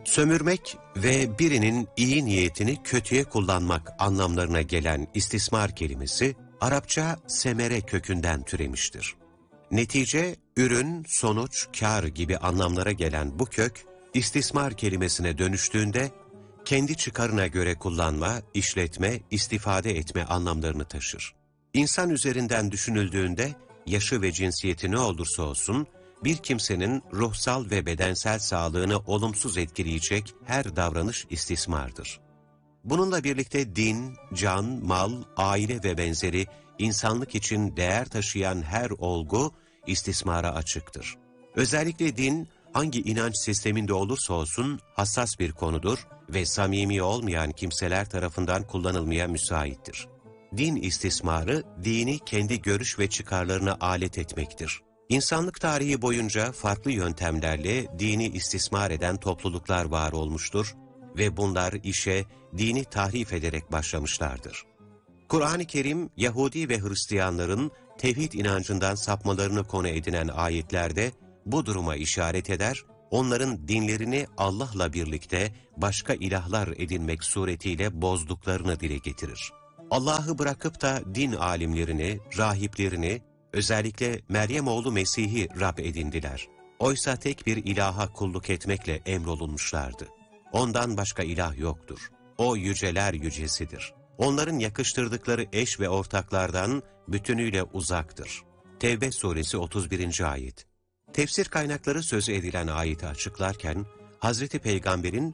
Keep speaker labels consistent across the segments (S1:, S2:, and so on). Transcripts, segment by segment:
S1: Sömürmek ve birinin iyi niyetini kötüye kullanmak anlamlarına gelen istismar kelimesi, Arapça semere kökünden türemiştir. Netice, ürün, sonuç, kar gibi anlamlara gelen bu kök, istismar kelimesine dönüştüğünde, kendi çıkarına göre kullanma, işletme, istifade etme anlamlarını taşır. İnsan üzerinden düşünüldüğünde, yaşı ve cinsiyeti ne olursa olsun, bir kimsenin ruhsal ve bedensel sağlığını olumsuz etkileyecek her davranış istismardır. Bununla birlikte din, can, mal, aile ve benzeri insanlık için değer taşıyan her olgu istismara açıktır. Özellikle din, hangi inanç sisteminde olursa olsun hassas bir konudur ve samimi olmayan kimseler tarafından kullanılmaya müsaittir. Din istismarı, dini kendi görüş ve çıkarlarına alet etmektir. İnsanlık tarihi boyunca farklı yöntemlerle dini istismar eden topluluklar var olmuştur ve bunlar işe dini tahrif ederek başlamışlardır. Kur'an-ı Kerim, Yahudi ve Hristiyanların tevhid inancından sapmalarını konu edinen ayetlerde bu duruma işaret eder, onların dinlerini Allah'la birlikte başka ilahlar edinmek suretiyle bozduklarını dile getirir. Allah'ı bırakıp da din alimlerini, rahiplerini, özellikle Meryem oğlu Mesih'i Rab edindiler. Oysa tek bir ilaha kulluk etmekle emrolunmuşlardı. Ondan başka ilah yoktur. O yüceler yücesidir. Onların yakıştırdıkları eş ve ortaklardan bütünüyle uzaktır. Tevbe suresi 31. ayet. Tefsir kaynakları sözü edilen ayeti açıklarken, Hazreti Peygamber'in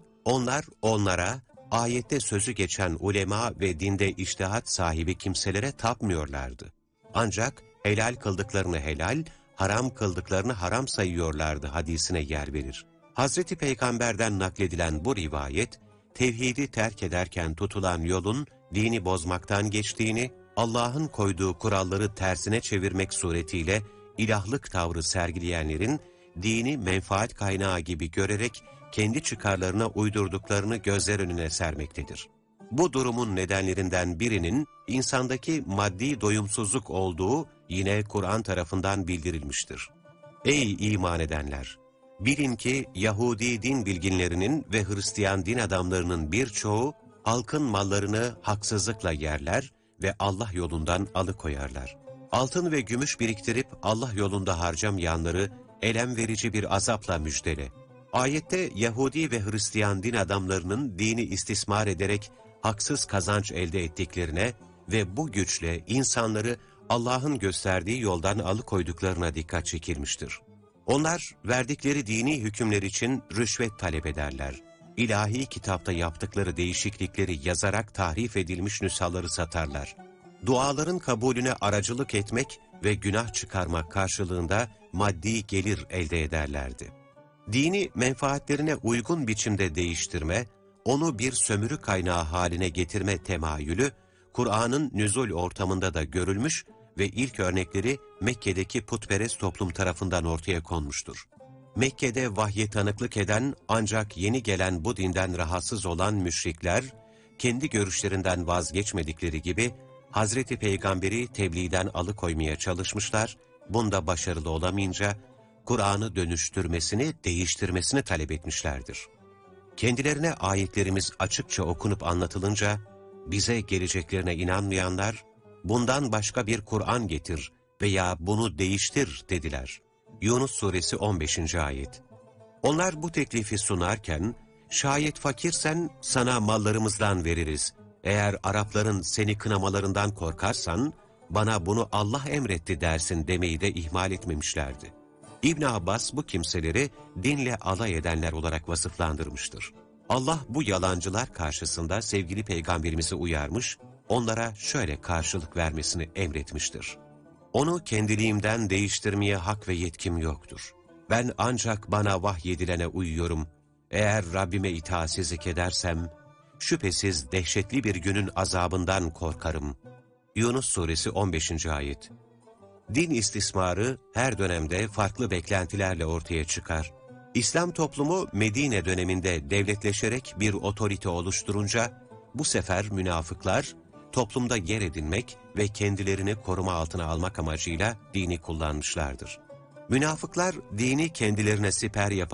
S1: onlara, ayette sözü geçen ulema ve dinde içtihat sahibi kimselere tapmıyorlardı. Ancak helal kıldıklarını helal, haram kıldıklarını haram sayıyorlardı hadisine yer verir. Hazreti Peygamber'den nakledilen bu rivayet, tevhidi terk ederken tutulan yolun dini bozmaktan geçtiğini, Allah'ın koyduğu kuralları tersine çevirmek suretiyle ilahlık tavrı sergileyenlerin dini menfaat kaynağı gibi görerek kendi çıkarlarına uydurduklarını gözler önüne sermektedir. Bu durumun nedenlerinden birinin insandaki maddi doyumsuzluk olduğu yine Kur'an tarafından bildirilmiştir. Ey iman edenler! Bilin ki Yahudi din bilginlerinin ve Hristiyan din adamlarının birçoğu halkın mallarını haksızlıkla yerler ve Allah yolundan alıkoyarlar. Altın ve gümüş biriktirip Allah yolunda harcamayanları elem verici bir azapla müjdele. Ayette Yahudi ve Hristiyan din adamlarının dini istismar ederek haksız kazanç elde ettiklerine ve bu güçle insanları Allah'ın gösterdiği yoldan alıkoyduklarına dikkat çekilmiştir. Onlar verdikleri dini hükümler için rüşvet talep ederler. İlahi kitapta yaptıkları değişiklikleri yazarak tahrif edilmiş nüshaları satarlar. Duaların kabulüne aracılık etmek ve günah çıkarmak karşılığında maddi gelir elde ederlerdi. Dini menfaatlerine uygun biçimde değiştirme, onu bir sömürü kaynağı haline getirme temayülü, Kur'an'ın nüzul ortamında da görülmüş ve ilk örnekleri Mekke'deki putperest toplum tarafından ortaya konmuştur. Mekke'de vahye tanıklık eden ancak yeni gelen bu dinden rahatsız olan müşrikler, kendi görüşlerinden vazgeçmedikleri gibi Hazreti Peygamber'i tebliğden alıkoymaya çalışmışlar, bunda başarılı olamayınca Kur'an'ı dönüştürmesini, değiştirmesini talep etmişlerdir. Kendilerine ayetlerimiz açıkça okunup anlatılınca, bize geleceklerine inanmayanlar, bundan başka bir Kur'an getir veya bunu değiştir dediler. Yunus suresi 15. ayet. Onlar bu teklifi sunarken, şayet fakirsen sana mallarımızdan veririz. Eğer Arapların seni kınamalarından korkarsan, bana bunu Allah emretti dersin demeyi de ihmal etmemişlerdi. İbn Abbas bu kimseleri dinle alay edenler olarak vasıflandırmıştır. Allah bu yalancılar karşısında sevgili peygamberimizi uyarmış, onlara şöyle karşılık vermesini emretmiştir. Onu kendiliğimden değiştirmeye hak ve yetkim yoktur. Ben ancak bana vahyedilene uyuyorum. Eğer Rabbime itaatsizlik edersem, şüphesiz dehşetli bir günün azabından korkarım. Yunus suresi 15. ayet. Din istismarı her dönemde farklı beklentilerle ortaya çıkar. İslam toplumu Medine döneminde devletleşerek bir otorite oluşturunca, bu sefer münafıklar toplumda yer edinmek ve kendilerini koruma altına almak amacıyla dini kullanmışlardır. Münafıklar dini kendilerine siper yapan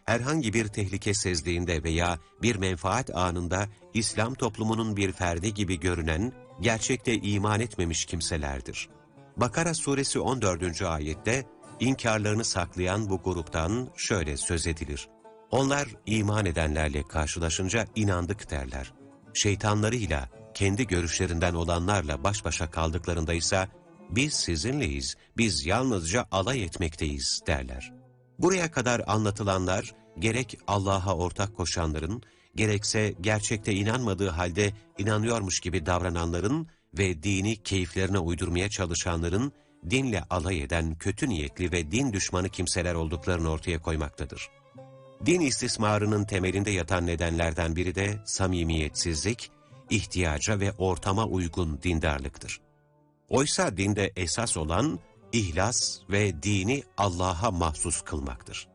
S1: herhangi bir tehlike sezdiğinde veya bir menfaat anında İslam toplumunun bir ferdi gibi görünen, gerçekte iman etmemiş kimselerdir. Bakara suresi 14. ayette inkarlarını saklayan bu gruptan şöyle söz edilir. Onlar iman edenlerle karşılaşınca inandık derler. Şeytanlarıyla, kendi görüşlerinden olanlarla baş başa kaldıklarında ise biz sizinleyiz, biz yalnızca alay etmekteyiz derler. Buraya kadar anlatılanlar gerek Allah'a ortak koşanların, gerekse gerçekte inanmadığı halde inanıyormuş gibi davrananların ve dini keyiflerine uydurmaya çalışanların dinle alay eden kötü niyetli ve din düşmanı kimseler olduklarını ortaya koymaktadır. Din istismarının temelinde yatan nedenlerden biri de samimiyetsizlik, ihtiyaca ve ortama uygun dindarlıktır. Oysa dinde esas olan ihlas ve dini Allah'a mahsus kılmaktır.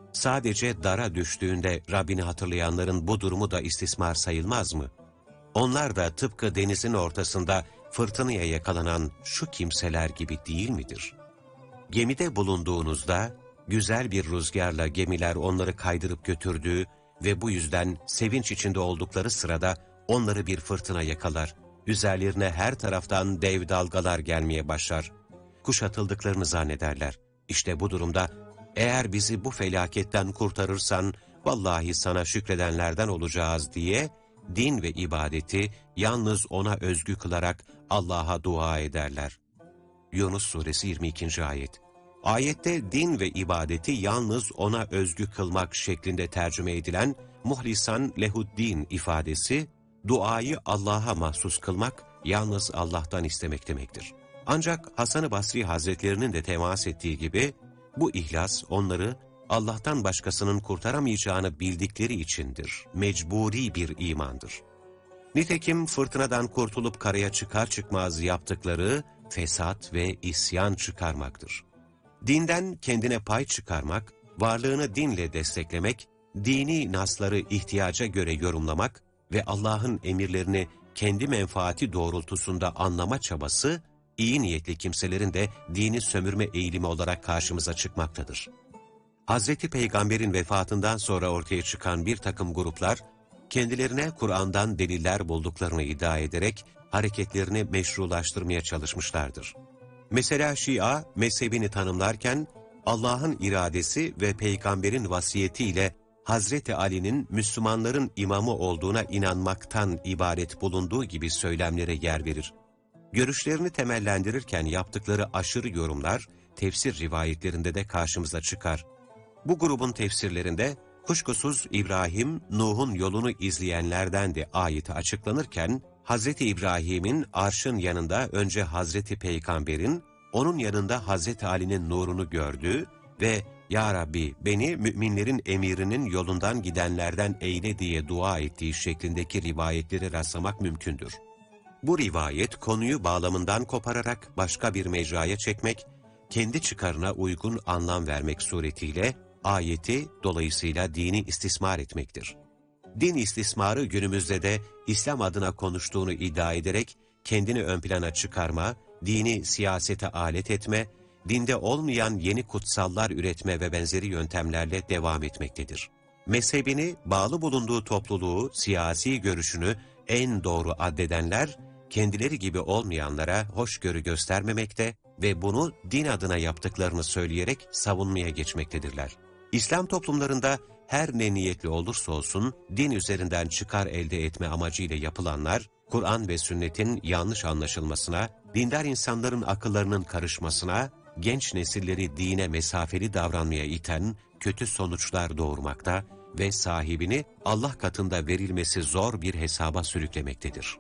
S1: Sadece dara düştüğünde Rabbini hatırlayanların bu durumu da istismar sayılmaz mı? Onlar da tıpkı denizin ortasında fırtınaya yakalanan şu kimseler gibi değil midir? Gemide bulunduğunuzda güzel bir rüzgarla gemiler onları kaydırıp götürdüğü ve bu yüzden sevinç içinde oldukları sırada onları bir fırtına yakalar. Üzerlerine her taraftan dev dalgalar gelmeye başlar. Kuşatıldıklarını zannederler. İşte bu durumda eğer bizi bu felaketten kurtarırsan vallahi sana şükredenlerden olacağız diye din ve ibadeti yalnız ona özgü kılarak Allah'a dua ederler. Yunus suresi 22. ayet. Ayette din ve ibadeti yalnız ona özgü kılmak şeklinde tercüme edilen muhlisan lehuddin ifadesi, duayı Allah'a mahsus kılmak, yalnız Allah'tan istemek demektir. Ancak Hasan-ı Basri Hazretlerinin de temas ettiği gibi, bu ihlas onları Allah'tan başkasının kurtaramayacağını bildikleri içindir, mecburi bir imandır. Nitekim fırtınadan kurtulup karaya çıkar çıkmaz yaptıkları fesat ve isyan çıkarmaktır. Dinden kendine pay çıkarmak, varlığını dinle desteklemek, dini nasları ihtiyaca göre yorumlamak ve Allah'ın emirlerini kendi menfaati doğrultusunda anlama çabası, iyi niyetli kimselerin de dini sömürme eğilimi olarak karşımıza çıkmaktadır. Hazreti Peygamber'in vefatından sonra ortaya çıkan bir takım gruplar, kendilerine Kur'an'dan deliller bulduklarını iddia ederek hareketlerini meşrulaştırmaya çalışmışlardır. Mesela Şia, mezhebini tanımlarken Allah'ın iradesi ve Peygamber'in vasiyetiyle Hazreti Ali'nin Müslümanların imamı olduğuna inanmaktan ibaret bulunduğu gibi söylemlere yer verir. Görüşlerini temellendirirken yaptıkları aşırı yorumlar, tefsir rivayetlerinde de karşımıza çıkar. Bu grubun tefsirlerinde kuşkusuz İbrahim, Nuh'un yolunu izleyenlerden de ayeti açıklanırken, Hazreti İbrahim'in arşın yanında önce Hazreti Peygamber'in, onun yanında Hazreti Ali'nin nurunu gördüğü ve ''Ya Rabbi beni müminlerin emirinin yolundan gidenlerden eyle'' diye dua ettiği şeklindeki rivayetleri rastlamak mümkündür. Bu rivayet konuyu bağlamından kopararak başka bir mecraya çekmek, kendi çıkarına uygun anlam vermek suretiyle ayeti dolayısıyla dini istismar etmektir. Din istismarı günümüzde de İslam adına konuştuğunu iddia ederek kendini ön plana çıkarma, dini siyasete alet etme, dinde olmayan yeni kutsallar üretme ve benzeri yöntemlerle devam etmektedir. Mezhebini, bağlı bulunduğu topluluğu, siyasi görüşünü en doğru addedenler, kendileri gibi olmayanlara hoşgörü göstermemekte ve bunu din adına yaptıklarını söyleyerek savunmaya geçmektedirler. İslam toplumlarında her ne niyetli olursa olsun din üzerinden çıkar elde etme amacıyla yapılanlar, Kur'an ve sünnetin yanlış anlaşılmasına, dindar insanların akıllarının karışmasına, genç nesilleri dine mesafeli davranmaya iten kötü sonuçlar doğurmakta ve sahibini Allah katında verilmesi zor bir hesaba sürüklemektedir.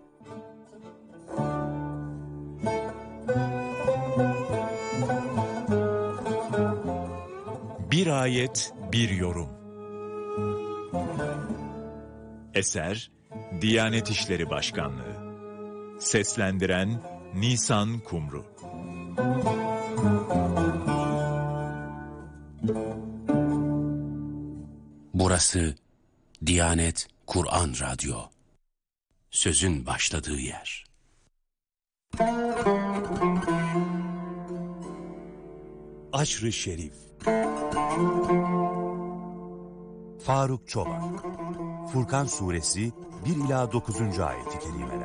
S2: Bir ayet, bir yorum. Eser, Diyanet İşleri Başkanlığı. Seslendiren Nisan Kumru.
S3: Burası Diyanet Kur'an Radyo. Sözün başladığı yer.
S4: Aşr-ı Şerif. Faruk Çolak. Furkan Suresi 1-9. ayet-i kerimeler.